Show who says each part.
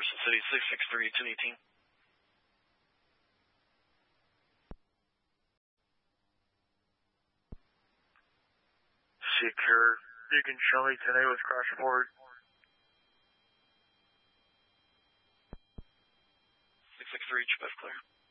Speaker 1: Jefferson City, 663-218.
Speaker 2: Secure. You can show me today with crash report.
Speaker 1: 663, Chief, clear.